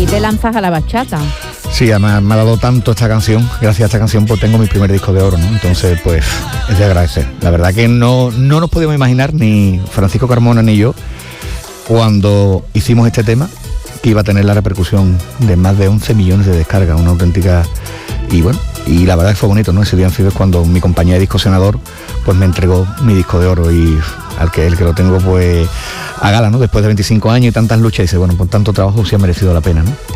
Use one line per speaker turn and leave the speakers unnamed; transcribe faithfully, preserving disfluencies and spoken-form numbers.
aquí te lanzas a la bachata.
Sí, además me ha dado tanto esta canción, gracias a esta canción pues tengo mi primer disco de oro, ¿no? Entonces pues es de agradecer. La verdad que no, no nos podíamos imaginar, ni Francisco Carmona ni yo, cuando hicimos este tema, que iba a tener la repercusión de más de once millones de descargas, una auténtica... Y bueno, y la verdad que fue bonito, ¿no? Ese día en Fibes cuando mi compañía de disco Senador pues me entregó mi disco de oro, y al que el que lo tengo pues a gala, ¿no? Después de veinticinco años y tantas luchas, dice, bueno, por tanto trabajo sí ha merecido la pena, ¿no?